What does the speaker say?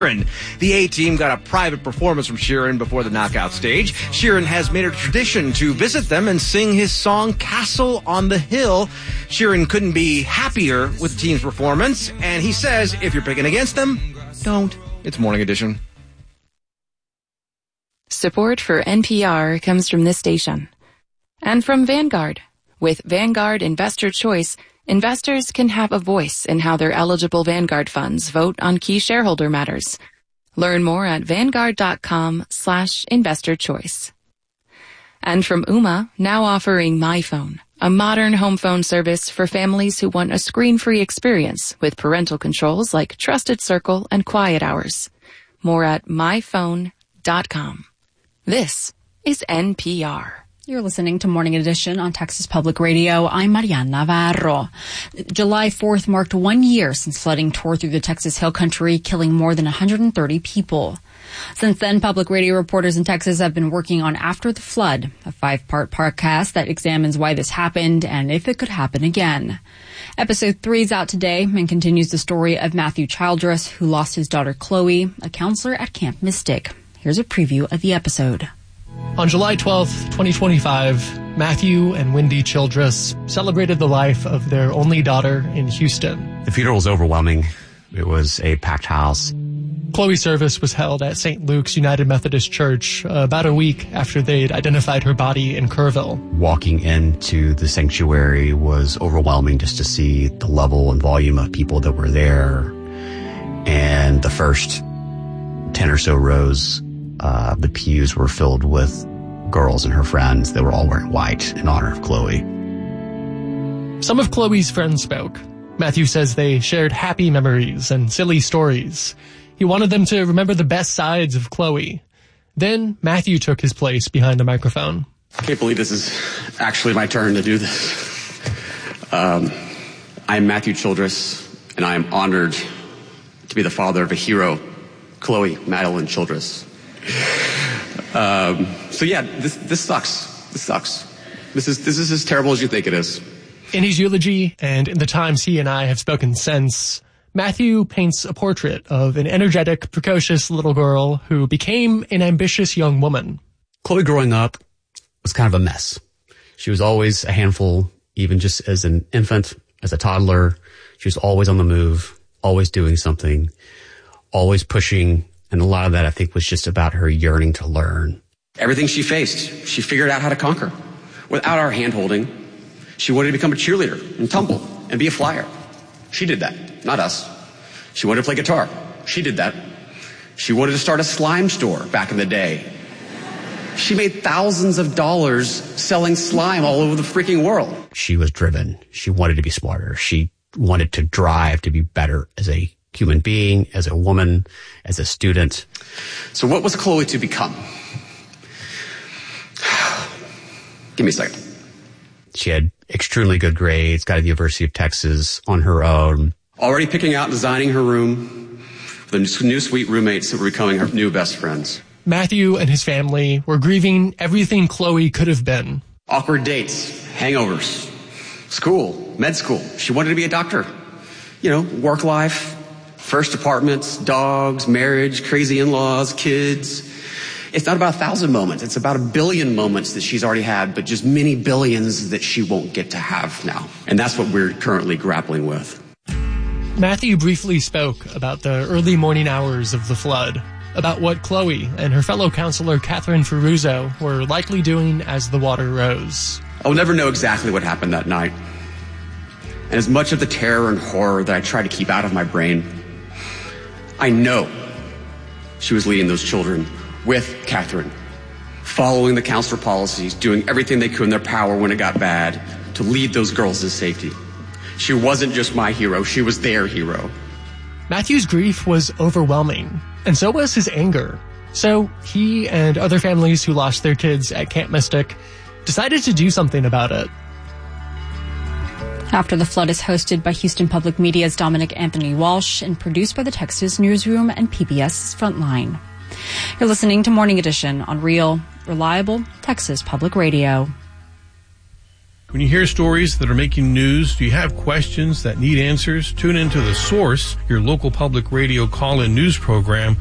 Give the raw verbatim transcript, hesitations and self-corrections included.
The A-Team got a private performance from Sheeran before the knockout stage. Sheeran has made it a tradition to visit them and sing his song Castle on the Hill. Sheeran couldn't be happier with the team's performance, and he says if you're picking against them, don't. It's Morning Edition. Support for N P R comes from this station and from Vanguard. With Vanguard Investor Choice, investors can have a voice in how their eligible Vanguard funds vote on key shareholder matters. Learn more at vanguard.com slash investor choice. And from Ooma, now offering MyPhone, a modern home phone service for families who want a screen-free experience with parental controls like Trusted Circle and Quiet Hours. More at my phone dot com. This is N P R. You're listening to Morning Edition on Texas Public Radio. I'm Mariana Navarro. July fourth marked one year since flooding tore through the Texas Hill Country, killing more than one hundred thirty people. Since then, public radio reporters in Texas have been working on After the Flood, a five-part podcast that examines why this happened and if it could happen again. Episode three is out today and continues the story of Matthew Childress, who lost his daughter Chloe, a counselor at Camp Mystic. Here's a preview of the episode. On July twelfth, twenty twenty-five, Matthew and Wendy Childress celebrated the life of their only daughter in Houston. The funeral was overwhelming. It was a packed house. Chloe's service was held at Saint Luke's United Methodist Church uh, about a week after they'd identified her body in Kerrville. Walking into the sanctuary was overwhelming just to see the level and volume of people that were there. And the first ten or so rows, uh, the pews were filled with girls and her friends. They were all wearing white in honor of Chloe. Some of Chloe's friends spoke. Matthew says they shared happy memories and silly stories. He wanted them to remember the best sides of Chloe. Then Matthew took his place behind the microphone. I can't believe this is actually my turn to do this. Um, I'm Matthew Childress, and I am honored to be the father of a hero, Chloe Madeline Childress. Um, so yeah, this this sucks. This sucks. This is this is as terrible as you think it is. In his eulogy, and in the times he and I have spoken since, Matthew paints a portrait of an energetic, precocious little girl who became an ambitious young woman. Chloe growing up was kind of a mess. She was always a handful, even just as an infant, as a toddler. She was always on the move, always doing something, always pushing. And a lot of that, I think, was just about her yearning to learn. Everything she faced, she figured out how to conquer. Without our hand-holding, she wanted to become a cheerleader and tumble and be a flyer. She did that, not us. She wanted to play guitar. She did that. She wanted to start a slime store back in the day. She made thousands of dollars selling slime all over the freaking world. She was driven. She wanted to be smarter. She wanted to drive to be better as a human being, as a woman, as a student. So what was Chloe to become? Give me a second. She had extremely good grades, got to the University of Texas on her own. Already picking out and designing her room for the new sweet roommates that were becoming her new best friends. Matthew and his family were grieving everything Chloe could have been. Awkward dates, hangovers, school, med school. She wanted to be a doctor. You know, work life, first apartments, dogs, marriage, crazy in-laws, kids. It's not about a thousand moments. It's about a billion moments that she's already had, but just many billions that she won't get to have now. And that's what we're currently grappling with. Matthew briefly spoke about the early morning hours of the flood, about what Chloe and her fellow counselor Catherine Ferruzzo were likely doing as the water rose. I'll never know exactly what happened that night. And as much of the terror and horror that I try to keep out of my brain, I know she was leading those children with Catherine, following the counselor policies, doing everything they could in their power when it got bad to lead those girls to safety. She wasn't just my hero, she was their hero. Matthew's grief was overwhelming, and so was his anger. So he and other families who lost their kids at Camp Mystic decided to do something about it. After the Flood is hosted by Houston Public Media's Dominic Anthony Walsh and produced by the Texas Newsroom and P B S Frontline. You're listening to Morning Edition on Real, Reliable Texas Public Radio. When you hear stories that are making news, do you have questions that need answers? Tune into The Source, your local public radio call-in news program,